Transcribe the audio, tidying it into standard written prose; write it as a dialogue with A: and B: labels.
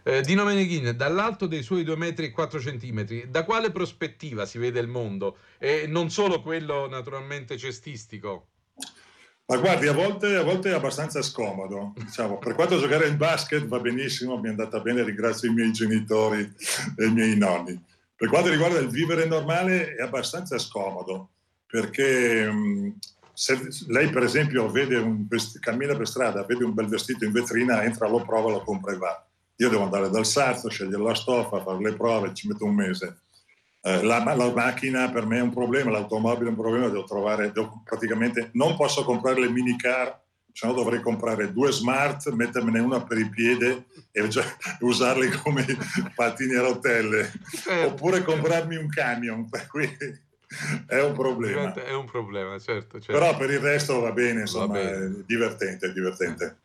A: Dino Meneghin, dall'alto dei suoi 2 metri e 4 centimetri, da quale prospettiva si vede il mondo? E non solo quello naturalmente cestistico.
B: Ma guardi, a volte è abbastanza scomodo. Diciamo, per quanto giocare in basket va benissimo, mi è andata bene, ringrazio i miei genitori e i miei nonni. Per quanto riguarda il vivere normale è abbastanza scomodo, perché se lei per esempio cammina per strada, vede un bel vestito in vetrina, entra, lo prova, lo compra e va. Io devo andare dal sarto, scegliere la stoffa, fare le prove, ci metto un mese. La macchina per me è un problema, l'automobile è un problema, praticamente non posso comprare le minicar, se no dovrei comprare 2 smart, mettermene una per il piede e usarli come pattini a rotelle,
A: Certo,
B: oppure
A: certo.
B: comprarmi un camion, per cui è un problema.
A: È un problema, certo,
B: Però
A: certo.
B: per il resto va bene,
A: Va
B: insomma, è
A: bene.
B: divertente, è
A: Eh.
B: divertente.